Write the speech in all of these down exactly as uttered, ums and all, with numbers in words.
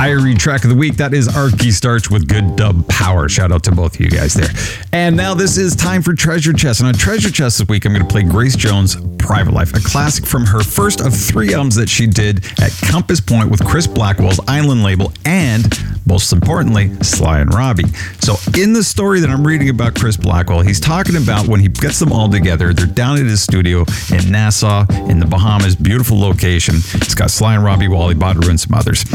Irie track of the week. That is Arky Starch with Good Dub Power. Shout out to both of you guys there. And now this is time for Treasure Chest. And on Treasure Chest this week, I'm going to play Grace Jones' Private Life, a classic from her first of three albums that she did at Compass Point with Chris Blackwell's Island label and, most importantly, Sly and Robbie. So in the story that I'm reading about Chris Blackwell, he's talking about when he gets them all together. They're down at his studio in Nassau in the Bahamas, beautiful location. It's got Sly and Robbie, Wally Bader, and some others.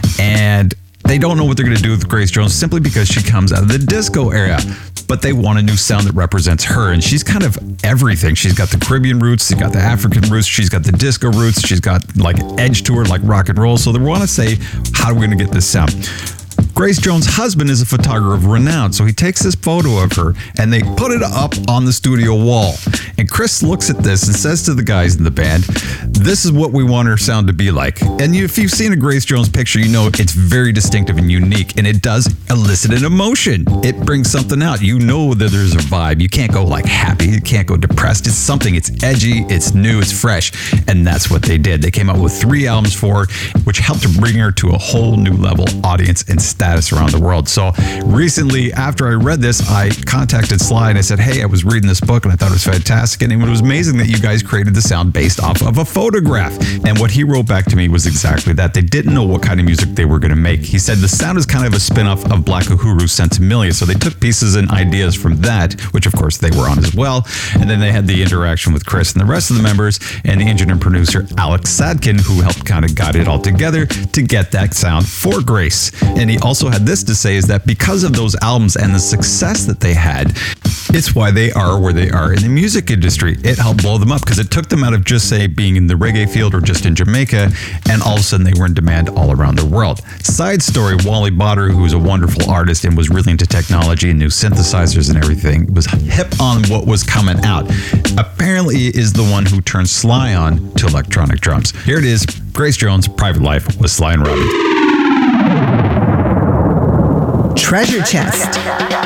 And they don't know what they're going to do with Grace Jones simply because she comes out of the disco era. But they want a new sound that represents her. And she's kind of everything. She's got the Caribbean roots. She's got the African roots. She's got the disco roots. She's got like edge to her, like rock and roll. So they want to say, how are we going to get this sound? Grace Jones' husband is a photographer of renown, so he takes this photo of her and they put it up on the studio wall. And Chris looks at this and says to the guys in the band, this is what we want her sound to be like. And you, if you've seen a Grace Jones picture, you know it's very distinctive and unique, and it does elicit an emotion. It brings something out. You know that there's a vibe. You can't go like happy. You can't go depressed. It's something. It's edgy. It's new. It's fresh. And that's what they did. They came out with three albums for her, which helped to bring her to a whole new level audience and status around the world. So recently, after I read this, I contacted Sly and I said, hey, I was reading this book and I thought it was fantastic. And it was amazing that you guys created the sound based off of a photograph. And what he wrote back to me was exactly that. They didn't know what kind of music they were going to make. He said the sound is kind of a spin-off of Black Uhuru's Sentimelia. So they took pieces and ideas from that, which of course they were on as well. And then they had the interaction with Chris and the rest of the members and the engineer and producer Alex Sadkin, who helped kind of guide it all together to get that sound for Grace. And he also had this to say, is that because of those albums and the success that they had, it's why they are where they are in the music industry. It helped blow them up because it took them out of just, say, being in the reggae field or just in Jamaica, and all of a sudden they were in demand all around the world. Side story, Wally Bader, who was a wonderful artist and was really into technology and new synthesizers and everything, was hip on what was coming out. Apparently is the one who turned Sly on to electronic drums. Here it is, Grace Jones' Private Life with Sly and Robbie. Treasure Chest.